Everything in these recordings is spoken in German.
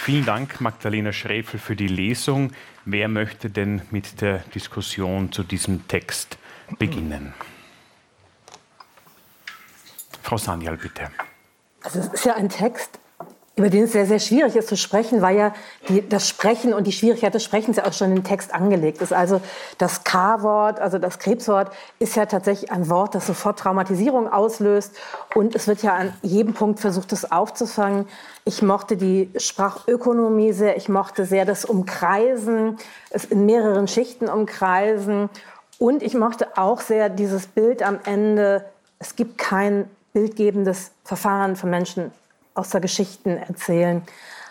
Vielen Dank, Magdalena Schrefel, für die Lesung. Wer möchte denn mit der Diskussion zu diesem Text beginnen? Frau Sanyal, bitte. Also es ist ja ein Text, über den es sehr, sehr schwierig ist zu sprechen, weil ja das Sprechen und die Schwierigkeit des Sprechens ja auch schon im Text angelegt ist. Also das K-Wort, also das Krebswort, ist ja tatsächlich ein Wort, das sofort Traumatisierung auslöst. Und es wird ja an jedem Punkt versucht, das aufzufangen. Ich mochte die Sprachökonomie sehr, ich mochte sehr das Umkreisen, es in mehreren Schichten umkreisen. Und ich mochte auch sehr dieses Bild am Ende, es gibt kein bildgebendes Verfahren von Menschen aus der Geschichten erzählen.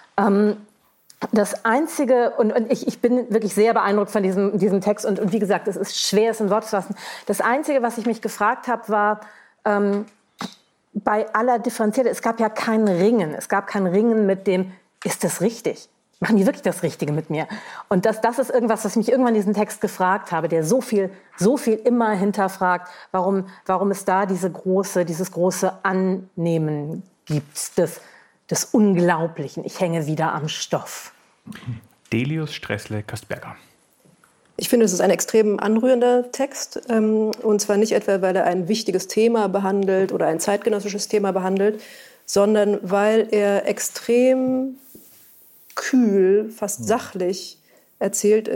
Das Einzige, und ich bin wirklich sehr beeindruckt von diesem Text, und wie gesagt, es ist schwer, es in Worte zu fassen. Das Einzige, was ich mich gefragt habe, war, bei aller Differenziertheit, es gab ja kein Ringen. Es gab kein Ringen mit dem, ist das richtig? Machen die wirklich das Richtige mit mir? Und das ist irgendwas, was ich mich irgendwann in diesem Text gefragt habe, der so viel immer hinterfragt, warum es da dieses große Annehmen gibt, des Unglaublichen. Ich hänge wieder am Stoff. Delius Stressle-Kastberger. Ich finde, es ist ein extrem anrührender Text. Und zwar nicht etwa, weil er ein wichtiges Thema behandelt oder ein zeitgenössisches Thema behandelt, sondern weil er extrem kühl, fast sachlich erzählt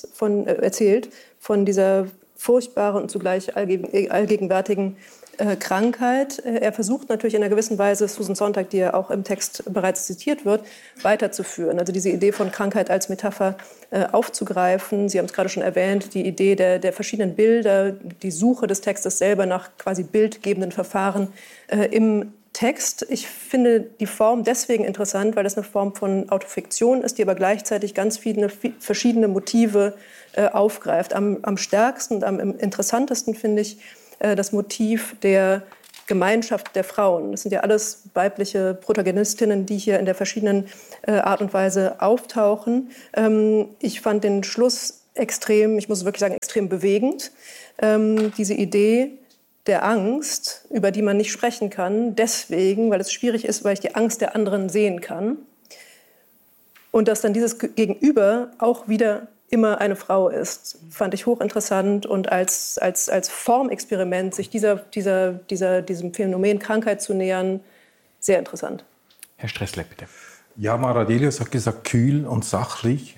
von dieser furchtbaren und zugleich allgegenwärtigen Krankheit. Er versucht natürlich in einer gewissen Weise, Susan Sontag, die ja auch im Text bereits zitiert wird, weiterzuführen. Also diese Idee von Krankheit als Metapher aufzugreifen. Sie haben es gerade schon erwähnt, die Idee der verschiedenen Bilder, die Suche des Textes selber nach quasi bildgebenden Verfahren im Text. Ich finde die Form deswegen interessant, weil das eine Form von Autofiktion ist, die aber gleichzeitig ganz viele verschiedene Motive aufgreift. Am stärksten und am interessantesten finde ich das Motiv der Gemeinschaft der Frauen. Das sind ja alles weibliche Protagonistinnen, die hier in der verschiedenen Art und Weise auftauchen. Ich fand den Schluss extrem, ich muss wirklich sagen, extrem bewegend. Diese Idee der Angst, über die man nicht sprechen kann, deswegen, weil es schwierig ist, weil ich die Angst der anderen sehen kann. Und dass dann dieses Gegenüber auch wieder immer eine Frau ist, fand ich hochinteressant und als Formexperiment sich diesem Phänomen Krankheit zu nähern, sehr interessant. Herr Stressle, bitte. Ja, Mara Delius hat gesagt, kühl und sachlich.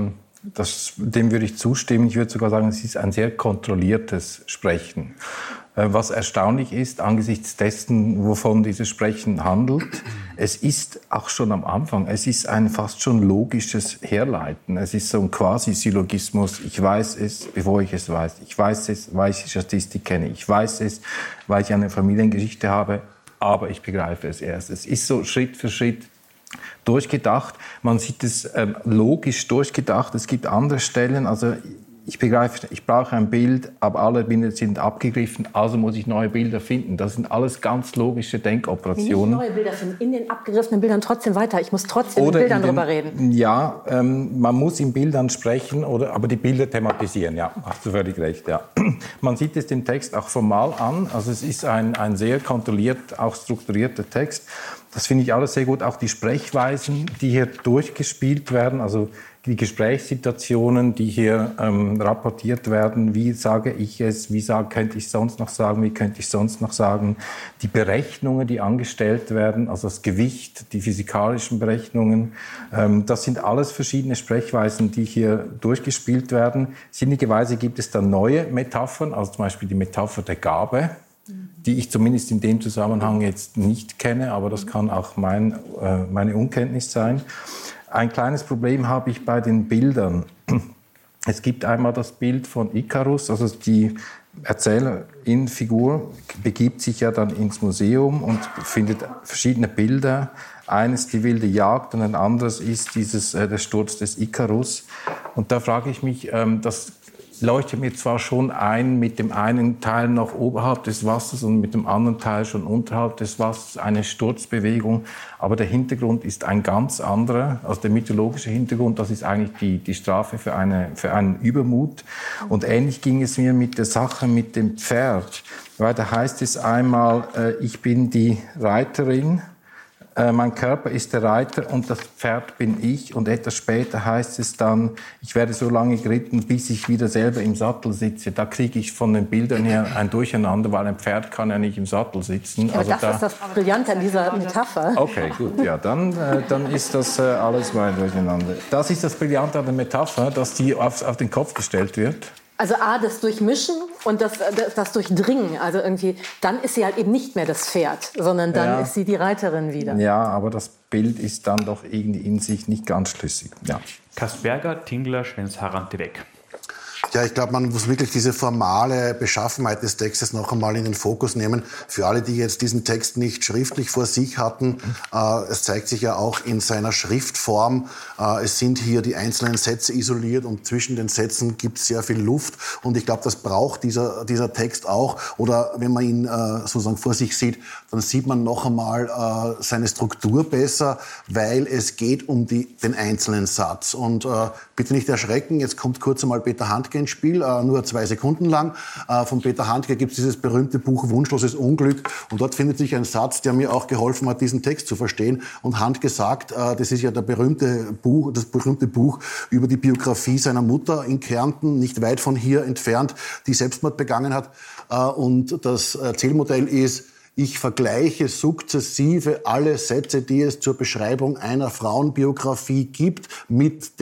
Dem würde ich zustimmen. Ich würde sogar sagen, es ist ein sehr kontrolliertes Sprechen. Was erstaunlich ist, angesichts dessen, wovon dieses Sprechen handelt, es ist auch schon am Anfang, es ist ein fast schon logisches Herleiten. Es ist so ein Quasi-Syllogismus. Ich weiß es, bevor ich es weiß. Ich weiß es, weil ich die Statistik kenne. Ich weiß es, weil ich eine Familiengeschichte habe. Aber ich begreife es erst. Es ist so Schritt für Schritt durchgedacht. Man sieht es logisch durchgedacht. Es gibt andere Stellen, also ich begreife, ich brauche ein Bild, aber alle Bilder sind abgegriffen, also muss ich neue Bilder finden. Das sind alles ganz logische Denkoperationen. Nicht neue Bilder finden, in den abgegriffenen Bildern trotzdem weiter. Ich muss trotzdem mit Bildern drüber reden. Ja, man muss in Bildern sprechen, aber die Bilder thematisieren, ja, hast du völlig recht, ja. Man sieht es dem Text auch formal an, also es ist ein sehr kontrolliert, auch strukturierter Text. Das finde ich alles sehr gut, auch die Sprechweisen, die hier durchgespielt werden, also die Gesprächssituationen, die hier rapportiert werden, wie sage ich es, könnte ich sonst noch sagen, wie könnte ich sonst noch sagen, die Berechnungen, die angestellt werden, also das Gewicht, die physikalischen Berechnungen, das sind alles verschiedene Sprechweisen, die hier durchgespielt werden. Sinnigerweise gibt es dann neue Metaphern, also zum Beispiel die Metapher der Gabe, die ich zumindest in dem Zusammenhang jetzt nicht kenne, aber das kann auch meine Unkenntnis sein. Ein kleines Problem habe ich bei den Bildern. Es gibt einmal das Bild von Ikarus, also die Erzählerin-Figur begibt sich ja dann ins Museum und findet verschiedene Bilder. Eines die wilde Jagd und ein anderes ist der Sturz des Ikarus. Und da frage ich mich, das leuchtet mir zwar schon ein, mit dem einen Teil noch oberhalb des Wassers und mit dem anderen Teil schon unterhalb des Wassers, eine Sturzbewegung, aber der Hintergrund ist ein ganz anderer, also der mythologische Hintergrund, das ist eigentlich die Strafe für einen Übermut. Und ähnlich ging es mir mit der Sache mit dem Pferd, weil da heißt es einmal, ich bin die Reiterin, mein Körper ist der Reiter und das Pferd bin ich. Und etwas später heißt es dann, ich werde so lange geritten, bis ich wieder selber im Sattel sitze. Da kriege ich von den Bildern her ein Durcheinander, weil ein Pferd kann ja nicht im Sattel sitzen. Ja, also das ist das Brillante an dieser Metapher. Okay, gut, ja, dann ist das alles mal durcheinander. Das ist das Brillante an der Metapher, dass die auf den Kopf gestellt wird. Also das Durchmischen und das Durchdringen. Also irgendwie, dann ist sie halt eben nicht mehr das Pferd, sondern dann ist sie die Reiterin wieder. Ja, aber das Bild ist dann doch irgendwie in sich nicht ganz schlüssig. Ja. Kasperger, Tingler, Schwenz-Harante weg. Ja, ich glaube, man muss wirklich diese formale Beschaffenheit des Textes noch einmal in den Fokus nehmen. Für alle, die jetzt diesen Text nicht schriftlich vor sich hatten, es zeigt sich ja auch in seiner Schriftform. Es sind hier die einzelnen Sätze isoliert und zwischen den Sätzen gibt es sehr viel Luft. Und ich glaube, das braucht dieser Text auch. Oder wenn man ihn sozusagen vor sich sieht, dann sieht man noch einmal seine Struktur besser, weil es geht um den einzelnen Satz. Und bitte nicht erschrecken, jetzt kommt kurz einmal Peter Handke ins Spiel, nur 2 Sekunden lang. Von Peter Handke gibt es dieses berühmte Buch Wunschloses Unglück. Und dort findet sich ein Satz, der mir auch geholfen hat, diesen Text zu verstehen. Und Handke sagt, das ist ja das berühmte Buch über die Biografie seiner Mutter in Kärnten, nicht weit von hier entfernt, die Selbstmord begangen hat. Und das Erzählmodell ist: Ich vergleiche sukzessive alle Sätze, die es zur Beschreibung einer Frauenbiografie gibt, mit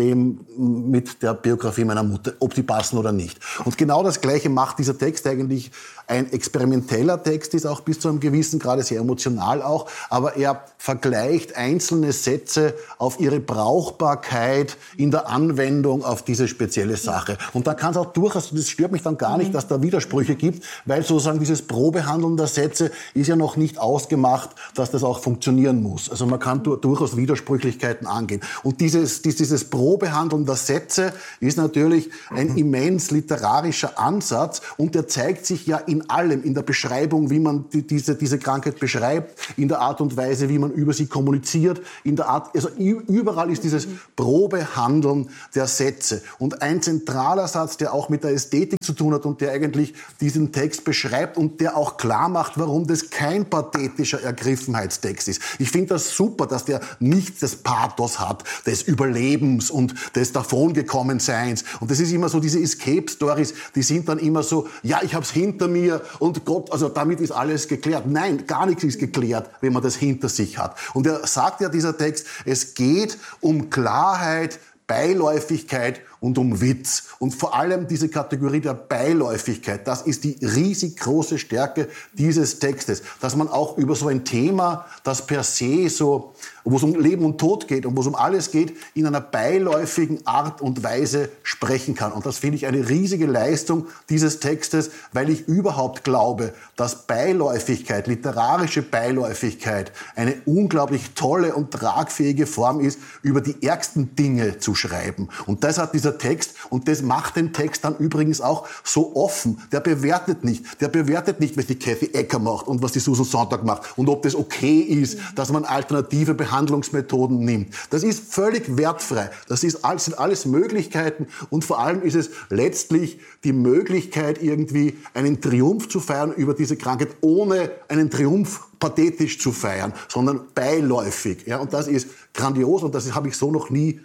der Biografie meiner Mutter, ob die passen oder nicht. Und genau das Gleiche macht dieser Text eigentlich. Ein experimenteller Text ist auch bis zu einem gewissen Grade, sehr emotional auch, aber er vergleicht einzelne Sätze auf ihre Brauchbarkeit in der Anwendung auf diese spezielle Sache. Und da kann es auch durchaus, das stört mich dann gar nicht, dass da Widersprüche gibt, weil sozusagen dieses Probehandeln der Sätze ist ja noch nicht ausgemacht, dass das auch funktionieren muss. Also man kann durchaus Widersprüchlichkeiten angehen. Und dieses Probehandeln der Sätze ist natürlich ein immens literarischer Ansatz und der zeigt sich ja in allem, in der Beschreibung, wie man diese Krankheit beschreibt, in der Art und Weise, wie man über sie kommuniziert, in der Art, also überall ist dieses Probehandeln der Sätze. Und ein zentraler Satz, der auch mit der Ästhetik zu tun hat und der eigentlich diesen Text beschreibt und der auch klar macht, warum das kein pathetischer Ergriffenheitstext ist. Ich finde das super, dass der nicht das Pathos hat des Überlebens und des Davongekommenseins. Und das ist immer so, diese Escape-Stories, die sind dann immer so, ja, ich hab's hinter mir und Gott, also damit ist alles geklärt. Nein, gar nichts ist geklärt, wenn man das hinter sich hat. Und er sagt ja, dieser Text, es geht um Klarheit, Beiläufigkeit und um Witz. Und vor allem diese Kategorie der Beiläufigkeit, das ist die riesig große Stärke dieses Textes, dass man auch über so ein Thema, das per se so, wo es um Leben und Tod geht und wo es um alles geht, in einer beiläufigen Art und Weise sprechen kann. Und das finde ich eine riesige Leistung dieses Textes, weil ich überhaupt glaube, dass Beiläufigkeit, literarische Beiläufigkeit, eine unglaublich tolle und tragfähige Form ist, über die ärgsten Dinge zu schreiben. Und das hat dieser Text, und das macht den Text dann übrigens auch so offen. Der bewertet nicht, was die Kathy Ecker macht und was die Susan Sontag macht und ob das okay ist, dass man alternative Behandlungsmethoden nimmt. Das ist völlig wertfrei. Das sind alles Möglichkeiten und vor allem ist es letztlich die Möglichkeit, irgendwie einen Triumph zu feiern über diese Krankheit, ohne einen Triumph pathetisch zu feiern, sondern beiläufig. Ja, und das ist grandios und das habe ich so noch nie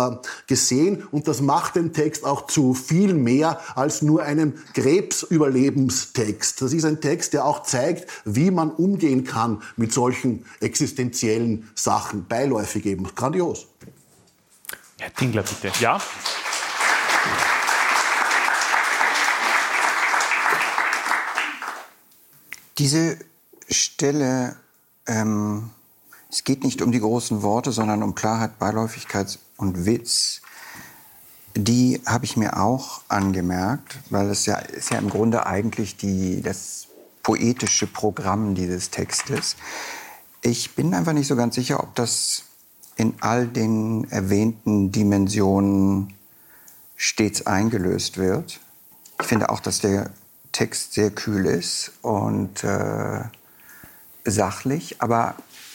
gesehen und das macht den Text auch zu viel mehr als nur einem Krebsüberlebenstext. Das ist ein Text, der auch zeigt, wie man umgehen kann mit solchen existenziellen Sachen, beiläufig eben. Grandios. Herr Tingler, bitte. Ja? Diese Stelle, es geht nicht um die großen Worte, sondern um Klarheit, Beiläufigkeit und Witz. Die habe ich mir auch angemerkt, weil es ja ist ja im Grunde eigentlich das poetische Programm dieses Textes. Ich bin einfach nicht so ganz sicher, ob das in all den erwähnten Dimensionen stets eingelöst wird. Ich finde auch, dass der Text sehr kühl ist und sachlich, aber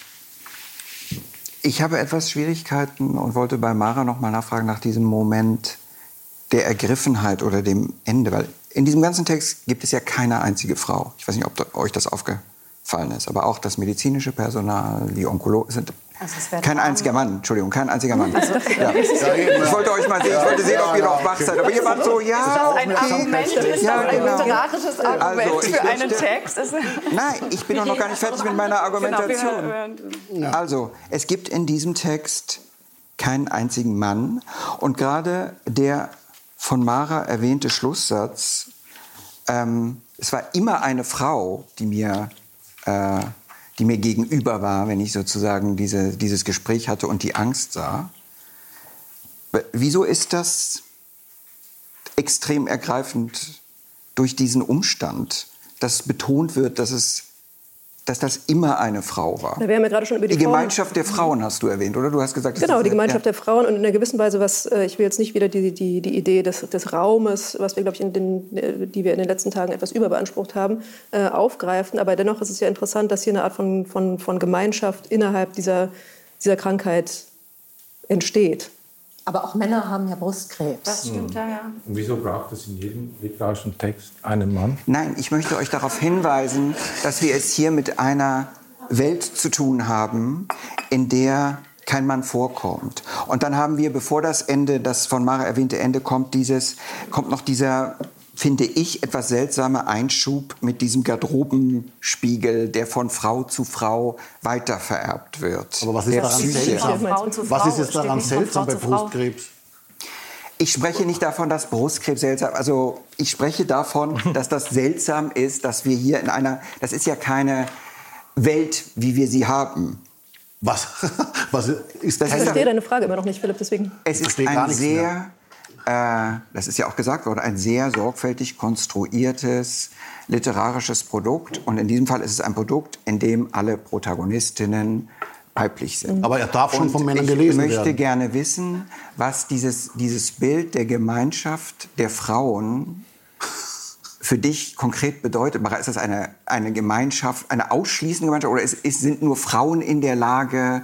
ich habe etwas Schwierigkeiten und wollte bei Mara noch mal nachfragen nach diesem Moment der Ergriffenheit oder dem Ende, weil in diesem ganzen Text gibt es ja keine einzige Frau. Ich weiß nicht, ob euch das aufgefallen gefallen ist. Aber auch das medizinische Personal, die Onkologen sind... Also kein einziger Mann, Entschuldigung, kein einziger Mann. Also, ja. Ich wollte euch mal sehen, ich wollte sehen, ob ihr noch wach seid. Aber ihr wart so, ja, ist das ein Argument? Ist das ein literarisches Argument also, für einen Text? Nein, ich bin doch noch gar nicht fertig mit meiner Argumentation. Also, es gibt in diesem Text keinen einzigen Mann. Und gerade der von Mara erwähnte Schlusssatz, es war immer eine Frau, die mir gegenüber war, wenn ich sozusagen dieses Gespräch hatte und die Angst sah. Wieso ist das extrem ergreifend durch diesen Umstand, dass betont wird, dass das immer eine Frau war? Wir haben ja gerade schon über die Gemeinschaft der Frauen hast du erwähnt, oder? Du hast gesagt, genau, die Gemeinschaft der Frauen und in einer gewissen Weise, ich will jetzt nicht wieder die Idee des Raumes, was wir, glaube ich, die wir in den letzten Tagen etwas überbeansprucht haben, aufgreifen. Aber dennoch ist es ja interessant, dass hier eine Art von Gemeinschaft innerhalb dieser Krankheit entsteht. Aber auch Männer haben ja Brustkrebs. Das stimmt, ja. Und wieso braucht es in jedem literarischen Text einen Mann? Nein, ich möchte euch darauf hinweisen, dass wir es hier mit einer Welt zu tun haben, in der kein Mann vorkommt. Und dann haben wir, bevor das von Mara erwähnte Ende kommt noch dieser, finde ich, etwas seltsame Einschub mit diesem Garderobenspiegel, der von Frau zu Frau weitervererbt wird. Aber was ist daran seltsam? Was ist jetzt daran seltsam bei Brustkrebs? Ich spreche nicht davon, dass Brustkrebs seltsam... Also ich spreche davon, dass das seltsam ist, dass wir hier das ist ja keine Welt, wie wir sie haben. Was ist das? Ich verstehe deine Frage immer noch nicht, Philipp, deswegen... Es ist ein sehr... das ist ja auch gesagt worden, ein sehr sorgfältig konstruiertes literarisches Produkt. Und in diesem Fall ist es ein Produkt, in dem alle Protagonistinnen weiblich sind. Aber er darf schon von Männern gelesen werden. Ich möchte gerne wissen, was dieses Bild der Gemeinschaft der Frauen für dich konkret bedeutet. Ist das eine Gemeinschaft, eine ausschließende Gemeinschaft, oder sind nur Frauen in der Lage,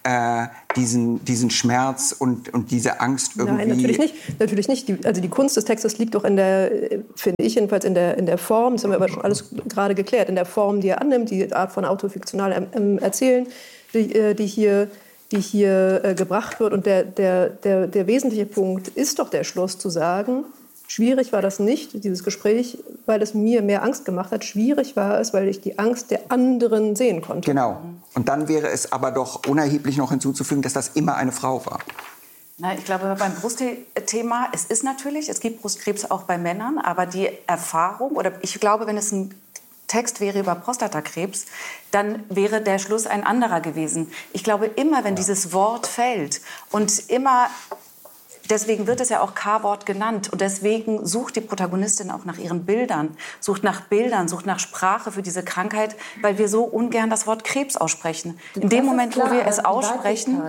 diesen Schmerz und diese Angst irgendwie... Nein, natürlich nicht. Die Kunst des Textes liegt doch finde ich jedenfalls, in der Form, das haben wir aber schon alles gerade geklärt, in der Form, die er annimmt, die Art von autofiktionalem Erzählen, die hier gebracht wird. Und der wesentliche Punkt ist doch der Schluss, zu sagen, schwierig war das nicht, dieses Gespräch, weil es mir mehr Angst gemacht hat. Schwierig war es, weil ich die Angst der anderen sehen konnte. Genau. Und dann wäre es aber doch unerheblich noch hinzuzufügen, dass das immer eine Frau war. Na, ich glaube, beim Brustthema, es gibt Brustkrebs auch bei Männern, aber die Erfahrung, oder ich glaube, wenn es ein Text wäre über Prostatakrebs, dann wäre der Schluss ein anderer gewesen. Ich glaube, immer, wenn dieses Wort fällt und immer... Deswegen wird es ja auch K-Wort genannt. Und deswegen sucht die Protagonistin auch nach ihren Bildern, sucht nach Sprache für diese Krankheit, weil wir so ungern das Wort Krebs aussprechen. In dem Moment, wo wir es aussprechen,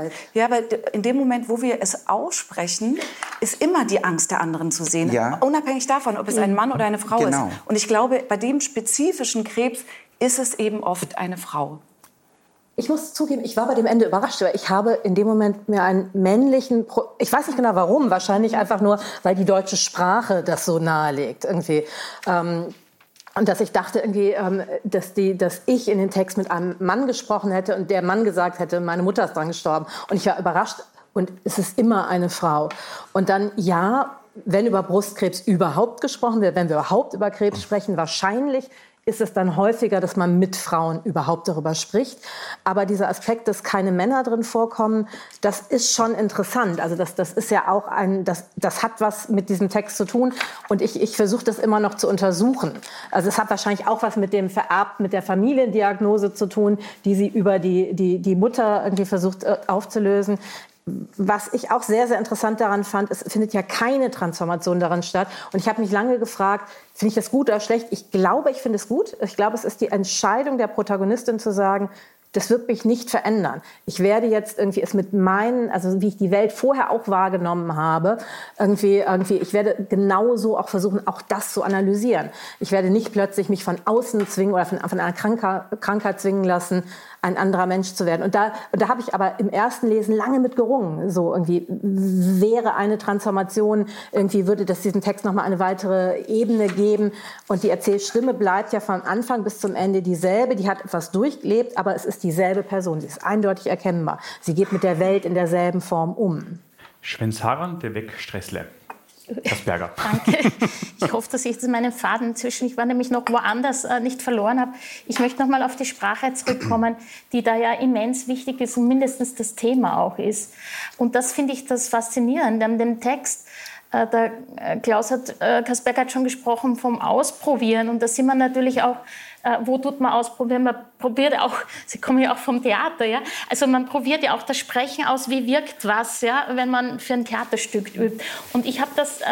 ist immer die Angst der anderen zu sehen. Ja. Unabhängig davon, ob es ein Mann oder eine Frau ist. Und ich glaube, bei dem spezifischen Krebs ist es eben oft eine Frau. Ich muss zugeben, ich war bei dem Ende überrascht, weil ich habe in dem Moment mir einen männlichen, ich weiß nicht genau warum, wahrscheinlich einfach nur, weil die deutsche Sprache das so nahelegt irgendwie. Und dass ich dachte irgendwie, dass ich in den Text mit einem Mann gesprochen hätte und der Mann gesagt hätte, meine Mutter ist dran gestorben. Und ich war überrascht und es ist immer eine Frau. Und dann, ja, wenn über Brustkrebs überhaupt gesprochen wird, wenn wir überhaupt über Krebs sprechen, wahrscheinlich ist es dann häufiger, dass man mit Frauen überhaupt darüber spricht. Aber dieser Aspekt, dass keine Männer drin vorkommen, das ist schon interessant. Also das ist ja auch das hat was mit diesem Text zu tun. Und ich versuche das immer noch zu untersuchen. Also es hat wahrscheinlich auch was mit der Familiendiagnose zu tun, die sie über die Mutter irgendwie versucht aufzulösen. Was ich auch sehr, sehr interessant daran fand, es findet ja keine Transformation daran statt. Und ich habe mich lange gefragt, finde ich das gut oder schlecht? Ich glaube, ich finde es gut. Ich glaube, es ist die Entscheidung der Protagonistin zu sagen, das wird mich nicht verändern. Ich werde jetzt irgendwie es mit also wie ich die Welt vorher auch wahrgenommen habe, ich werde genauso auch versuchen, auch das zu analysieren. Ich werde nicht plötzlich mich von außen zwingen oder von einer Krankheit zwingen lassen, ein anderer Mensch zu werden. Und da habe ich aber im ersten Lesen lange mit gerungen. So irgendwie wäre eine Transformation, irgendwie würde das diesen Text nochmal eine weitere Ebene geben. Und die Erzählstimme bleibt ja von Anfang bis zum Ende dieselbe. Die hat etwas durchgelebt, aber es ist dieselbe Person. Sie ist eindeutig erkennbar. Sie geht mit der Welt in derselben Form um. Schwensaran, de Weg, Stressle. Kasperger. Danke. Ich hoffe, dass ich jetzt meinen Faden inzwischen, ich war nämlich noch woanders, nicht verloren habe. Ich möchte noch mal auf die Sprache zurückkommen, die da ja immens wichtig ist und mindestens das Thema auch ist. Und das finde ich das Faszinierende an dem Text. Der Kasperger hat schon gesprochen vom Ausprobieren. Und da sind wir natürlich auch, wo tut man ausprobieren? Man probiert auch, Sie kommen ja auch vom Theater, ja? Also man probiert ja auch das Sprechen aus, wie wirkt was, ja, wenn man für ein Theaterstück übt. Und ich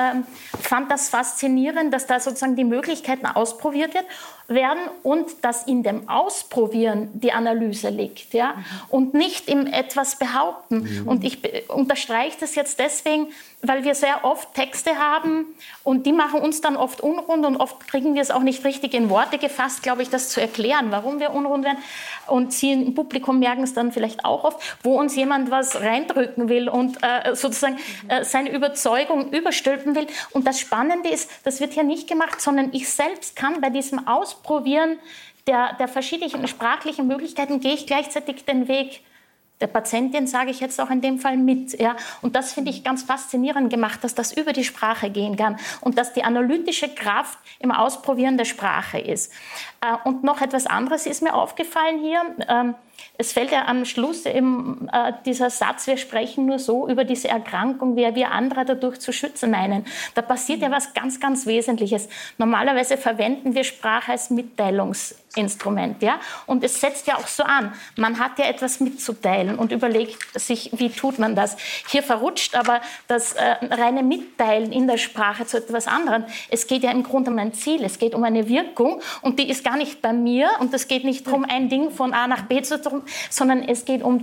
fand das faszinierend, dass da sozusagen die Möglichkeiten ausprobiert werden und dass in dem Ausprobieren die Analyse liegt, ja? Und nicht im etwas behaupten. Und ich unterstreiche das jetzt deswegen, weil wir sehr oft Texte haben und die machen uns dann oft unrund und oft kriegen wir es auch nicht richtig in Worte gefasst, glaube ich, das zu erklären, warum wir unrund werden. Und Sie im Publikum merken es dann vielleicht auch oft, wo uns jemand was reindrücken will und sozusagen seine Überzeugung überstülpen will. Und das Spannende ist, das wird hier nicht gemacht, sondern ich selbst kann bei diesem Ausprobieren der verschiedenen sprachlichen Möglichkeiten, gehe ich gleichzeitig den Weg der Patientin, sage ich jetzt auch in dem Fall, mit. Ja? Und das finde ich ganz faszinierend gemacht, dass das über die Sprache gehen kann und dass die analytische Kraft im Ausprobieren der Sprache ist. Und noch etwas anderes ist mir aufgefallen hier. Es fällt ja am Schluss eben dieser Satz, wir sprechen nur so über diese Erkrankung, wie wir andere dadurch zu schützen meinen. Da passiert ja was ganz, ganz Wesentliches. Normalerweise verwenden wir Sprache als Mitteilungsinstrument. Ja? Und es setzt ja auch so an. Man hat ja etwas mitzuteilen und überlegt sich, wie tut man das. Hier verrutscht aber das reine Mitteilen in der Sprache zu etwas anderem. Es geht ja im Grunde um ein Ziel. Es geht um eine Wirkung und die ist gar nicht bei mir und es geht nicht darum, ein Ding von A nach B zu tun, sondern es geht um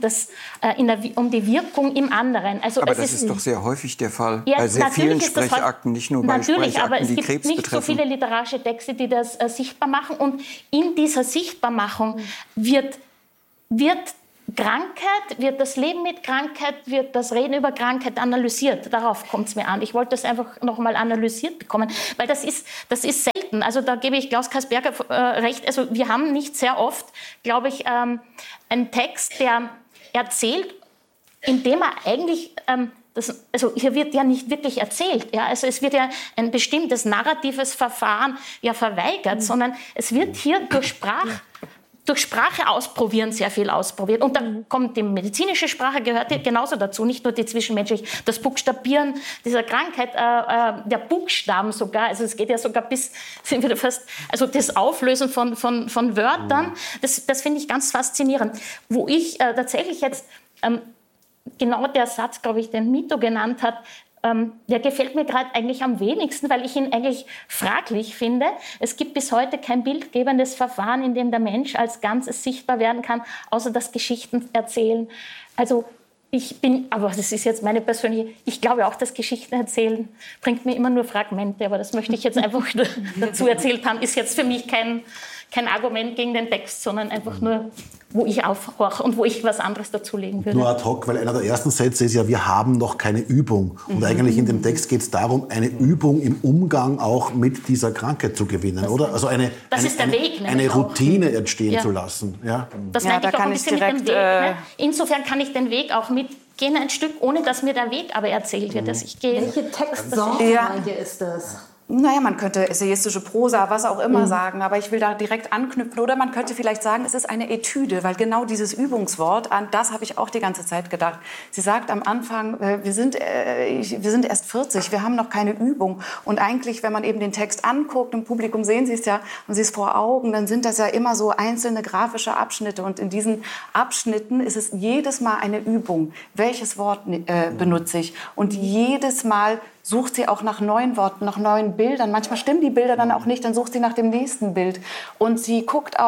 die Wirkung im anderen. Also aber das ist doch sehr häufig der Fall, ja, bei sehr vielen Sprechakten, nicht nur bei Sprechakten, aber es die gibt Krebs nicht betreffen. so viele literarische Texte, die das sichtbar machen. Und in dieser Sichtbarmachung wird Krankheit, wird das Leben mit Krankheit, wird das Reden über Krankheit analysiert. Darauf kommt es mir an. Ich wollte das einfach noch mal analysiert bekommen, weil das ist selten. Also da gebe ich Klaus Kasperger recht. Also wir haben nicht sehr oft, glaube ich, einen Text, der erzählt, indem er eigentlich also hier wird ja nicht wirklich erzählt. Ja? Also es wird ja ein bestimmtes narratives Verfahren ja verweigert, sondern es wird hier durch Sprache ausprobieren, sehr viel ausprobiert. Und dann kommt die medizinische Sprache, gehört genauso dazu, nicht nur die zwischenmenschliche. Das Buchstabieren dieser Krankheit, der Buchstaben sogar, also es geht ja sogar bis, sind wir fast, also das Auflösen von Wörtern, das finde ich ganz faszinierend. Wo ich tatsächlich jetzt, genau der Satz, glaube ich, den Mito genannt hat, der gefällt mir gerade eigentlich am wenigsten, weil ich ihn eigentlich fraglich finde. Es gibt bis heute kein bildgebendes Verfahren, in dem der Mensch als Ganzes sichtbar werden kann, außer das Geschichten erzählen. Also aber das ist jetzt meine persönliche, ich glaube auch, das Geschichten erzählen bringt mir immer nur Fragmente, aber das möchte ich jetzt einfach dazu erzählt haben, ist jetzt für mich kein Argument gegen den Text, sondern einfach nur, wo ich aufhorche und wo ich was anderes dazulegen würde. Nur ad hoc, weil einer der ersten Sätze ist ja, wir haben noch keine Übung. Und eigentlich in dem Text geht es darum, eine Übung im Umgang auch mit dieser Krankheit zu gewinnen, oder? Also eine Routine entstehen zu lassen. Ja? Das meinte ich auch ein bisschen mit dem Weg. Ne? Insofern kann ich den Weg auch mitgehen ein Stück, ohne dass mir der Weg aber erzählt wird, dass ich gehe. Welche Textsorte meint ihr ist das? Naja, man könnte essayistische Prosa, was auch immer sagen, aber ich will da direkt anknüpfen. Oder man könnte vielleicht sagen, es ist eine Etüde, weil genau dieses Übungswort, an das habe ich auch die ganze Zeit gedacht. Sie sagt am Anfang, wir sind erst 40, wir haben noch keine Übung. Und eigentlich, wenn man eben den Text anguckt, im Publikum sehen Sie es ja, und Sie es vor Augen, dann sind das ja immer so einzelne grafische Abschnitte. Und in diesen Abschnitten ist es jedes Mal eine Übung. Welches Wort benutze ich? Und jedes Mal sucht sie auch nach neuen Worten, nach neuen Bildern. Manchmal stimmen die Bilder dann auch nicht, dann sucht sie nach dem nächsten Bild. Und sie guckt auch,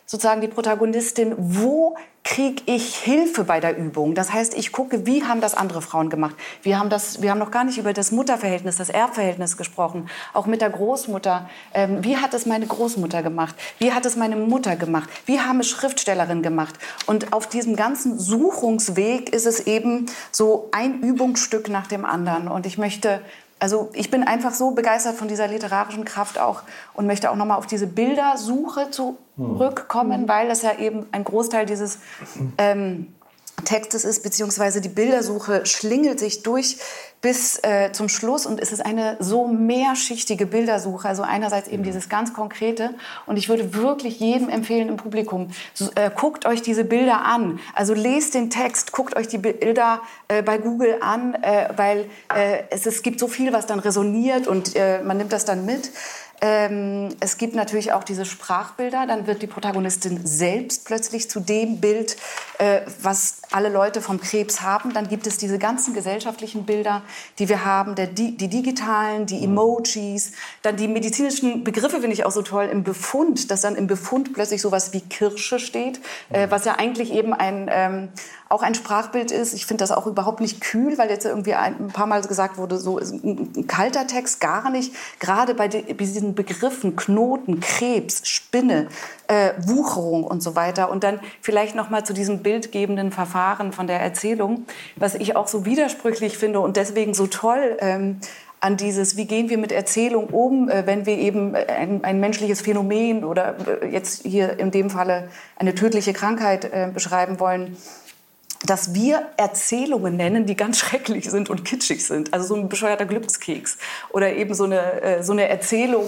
sozusagen die Protagonistin, wo kriege ich Hilfe bei der Übung? Das heißt, ich gucke, wie haben das andere Frauen gemacht? Wir haben noch gar nicht über das Mutterverhältnis, das Erbverhältnis gesprochen, auch mit der Großmutter. Wie hat es meine Großmutter gemacht? Wie hat es meine Mutter gemacht? Wie haben es Schriftstellerinnen gemacht? Und auf diesem ganzen Suchungsweg ist es eben so ein Übungsstück nach dem anderen. Und ich bin einfach so begeistert von dieser literarischen Kraft auch und möchte auch nochmal auf diese Bildersuche zurückkommen, weil das ja eben ein Großteil dieses Textes ist, beziehungsweise die Bildersuche schlingelt sich durch bis zum Schluss und es ist eine so mehrschichtige Bildersuche, also einerseits eben dieses ganz Konkrete und ich würde wirklich jedem empfehlen im Publikum, guckt euch diese Bilder an, also lest den Text, guckt euch die Bilder bei Google an, weil es gibt so viel, was dann resoniert und man nimmt das dann mit. Es gibt natürlich auch diese Sprachbilder, dann wird die Protagonistin selbst plötzlich zu dem Bild, was alle Leute vom Krebs haben. Dann gibt es diese ganzen gesellschaftlichen Bilder, die wir haben, die digitalen, die Emojis, dann die medizinischen Begriffe finde ich auch so toll im Befund, dass dann im Befund plötzlich sowas wie Kirsche steht, was ja eigentlich eben auch ein Sprachbild ist. Ich finde das auch überhaupt nicht kühl, weil jetzt irgendwie ein paar Mal gesagt wurde, so ist ein kalter Text, gar nicht. Gerade bei diesen Begriffen Knoten, Krebs, Spinne, Wucherung und so weiter. Und dann vielleicht noch mal zu diesem bildgebenden Verfahren von der Erzählung, was ich auch so widersprüchlich finde und deswegen so toll an dieses, wie gehen wir mit Erzählung um, wenn wir eben ein menschliches Phänomen oder jetzt hier in dem Falle eine tödliche Krankheit beschreiben wollen, dass wir Erzählungen nennen, die ganz schrecklich sind und kitschig sind. Also so ein bescheuerter Glückskeks oder eben so eine Erzählung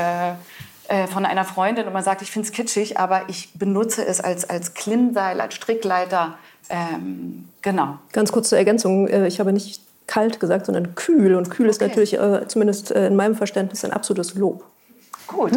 von einer Freundin und man sagt, ich finde es kitschig, aber ich benutze es als Klimmseil, als Strickleiter. Genau. Ganz kurz zur Ergänzung. Ich habe nicht kalt gesagt, sondern kühl. Und kühl ist natürlich, zumindest in meinem Verständnis, ein absolutes Lob. Gut.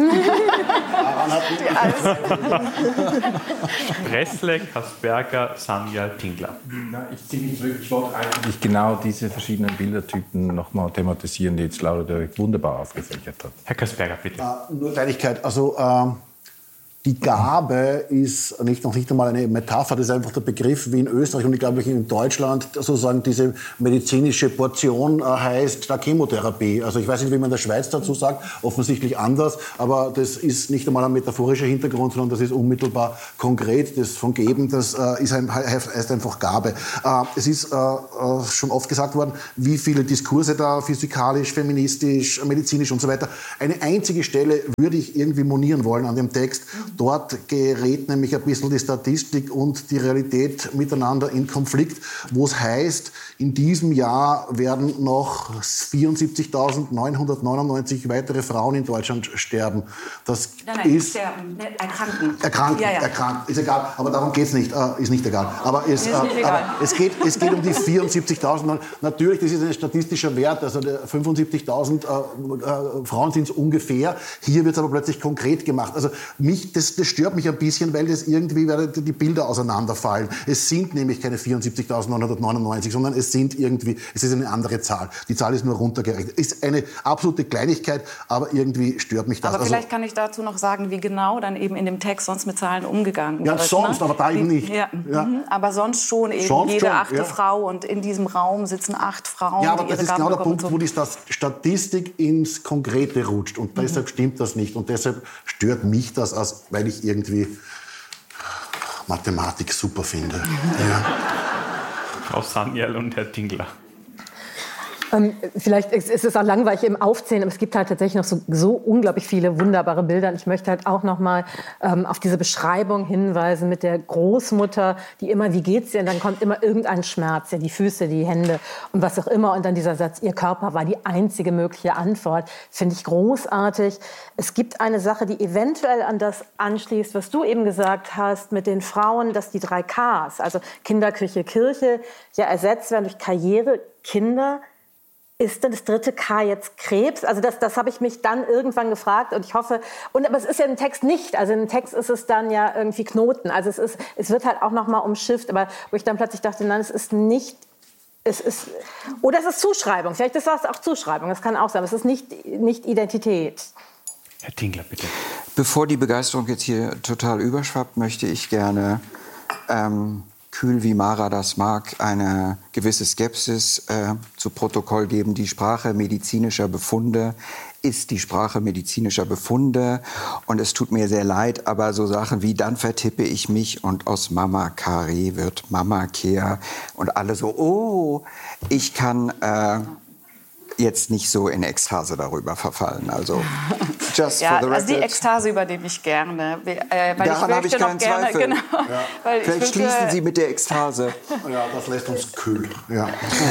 Spressle, Kasperger, Sanyal, Tingler. Ich ziehe mich zurück. Ich wollte eigentlich genau diese verschiedenen Bildertypen noch mal thematisieren, die jetzt Laura direkt wunderbar aufgefächert hat. Herr Kasperger, bitte. Nur Kleinigkeit. Also die Gabe ist noch nicht einmal eine Metapher, das ist einfach der Begriff, wie in Österreich und ich glaube in Deutschland sozusagen diese medizinische Portion heißt der Chemotherapie. Also ich weiß nicht, wie man in der Schweiz dazu sagt, offensichtlich anders, aber das ist nicht einmal ein metaphorischer Hintergrund, sondern das ist unmittelbar konkret. Das von Geben, das heißt einfach Gabe. Es ist schon oft gesagt worden, wie viele Diskurse da physikalisch, feministisch, medizinisch und so weiter. Eine einzige Stelle würde ich irgendwie monieren wollen an dem Text. Dort gerät nämlich ein bisschen die Statistik und die Realität miteinander in Konflikt, wo es heißt, in diesem Jahr werden noch 74.999 weitere Frauen in Deutschland sterben. Das ist sterben, erkranken. Erkranken, ist egal, aber darum geht es nicht, ist nicht egal. Aber es geht um die 74.000. Natürlich, das ist ein statistischer Wert, also 75.000 Frauen sind es ungefähr. Hier wird es aber plötzlich konkret gemacht. Also das stört mich ein bisschen, weil die Bilder auseinanderfallen. Es sind nämlich keine 74.999, sondern es ist eine andere Zahl. Die Zahl ist nur runtergerechnet. Ist eine absolute Kleinigkeit, aber irgendwie stört mich das. Aber vielleicht kann ich dazu noch sagen, wie genau dann eben in dem Text sonst mit Zahlen umgegangen wird. Ja, sonst, aber da eben nicht. Ja. Aber sonst schon eben jede achte Frau und in diesem Raum sitzen 8 Frauen. Ja, aber das ist genau der Punkt, wo die Statistik ins Konkrete rutscht und deshalb stimmt das nicht und deshalb stört mich das, weil ich irgendwie Mathematik super finde. Ja. Frau Sanyal und Herr Tingler. Vielleicht ist es auch langweilig im Aufzählen, aber es gibt halt tatsächlich noch so unglaublich viele wunderbare Bilder. Und ich möchte halt auch noch mal auf diese Beschreibung hinweisen mit der Großmutter, die immer, wie geht's dir? Und dann kommt immer irgendein Schmerz, ja, die Füße, die Hände und was auch immer. Und dann dieser Satz, ihr Körper war die einzige mögliche Antwort. Finde ich großartig. Es gibt eine Sache, die eventuell an das anschließt, was du eben gesagt hast mit den Frauen, dass die 3 Ks, also Kinder, Küche, Kirche, ja ersetzt werden durch Karriere, Kinder. Ist denn das 3. K jetzt Krebs? Also das habe ich mich dann irgendwann gefragt und ich hoffe, aber es ist ja im Text nicht, also im Text ist es dann ja irgendwie Knoten, also es wird halt auch nochmal umschifft, aber wo ich dann plötzlich dachte, nein, es ist nicht, oder es ist Zuschreibung, vielleicht ist das auch Zuschreibung, das kann auch sein, aber es ist nicht Identität. Herr Tingler, bitte. Bevor die Begeisterung jetzt hier total überschwappt, möchte ich gerne, kühl wie Mara das mag, eine gewisse Skepsis zu Protokoll geben. Die Sprache medizinischer Befunde ist die Sprache medizinischer Befunde. Und es tut mir sehr leid, aber so Sachen wie dann vertippe ich mich und aus Mama Kari wird Mama Kehr und alle so, oh, ich kann jetzt nicht so in Ekstase darüber verfallen. Also, just for the record. Also die Ekstase übernehme ich gerne. Weil Daran habe ich keinen Zweifel. Genau, weil Vielleicht schließen Sie mit der Ekstase. Ja, das lässt uns kühl. Ja.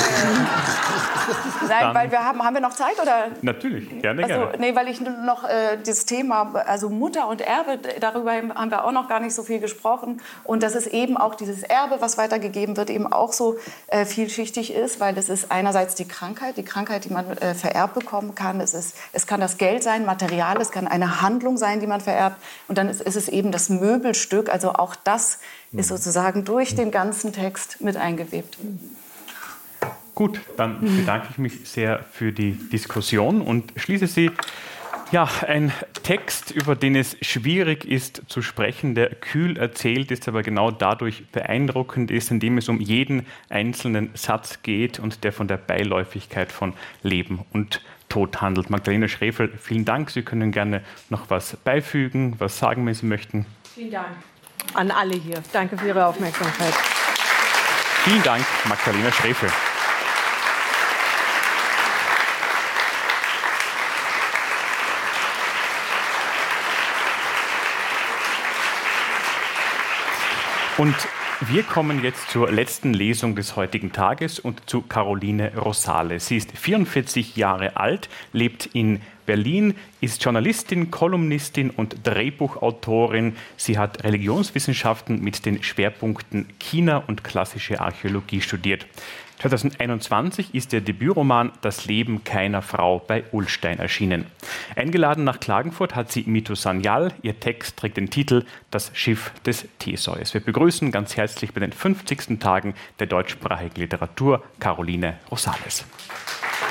Nein, weil haben wir noch Zeit? Oder? Natürlich, gerne. Nee, weil ich noch dieses Thema, also Mutter und Erbe, darüber haben wir auch noch gar nicht so viel gesprochen. Und dass es eben auch dieses Erbe, was weitergegeben wird, eben auch so vielschichtig ist, weil es ist einerseits die Krankheit, die man vererbt bekommen kann. Es kann das Geld sein, Material, es kann eine Handlung sein, die man vererbt. Und dann ist es eben das Möbelstück. Also auch das ist sozusagen durch den ganzen Text mit eingewebt. Gut, dann bedanke ich mich sehr für die Diskussion und schließe sie. Ja, ein Text, über den es schwierig ist zu sprechen, der kühl erzählt ist, aber genau dadurch beeindruckend ist, indem es um jeden einzelnen Satz geht und der von der Beiläufigkeit von Leben und Tod handelt. Magdalena Schrefel, vielen Dank. Sie können gerne noch was beifügen, was sagen, wenn Sie möchten. Vielen Dank an alle hier. Danke für Ihre Aufmerksamkeit. Vielen Dank, Magdalena Schrefel. Und wir kommen jetzt zur letzten Lesung des heutigen Tages und zu Caroline Rosales. Sie ist 44 Jahre alt, lebt in Berlin, ist Journalistin, Kolumnistin und Drehbuchautorin. Sie hat Religionswissenschaften mit den Schwerpunkten China und klassische Archäologie studiert. 2021 ist der Debütroman Das Leben keiner Frau bei Ullstein erschienen. Eingeladen nach Klagenfurt hat sie Mito Sanyal. Ihr Text trägt den Titel Das Schiff des Theseus. Wir begrüßen ganz herzlich bei den 50. Tagen der deutschsprachigen Literatur Caroline Rosales.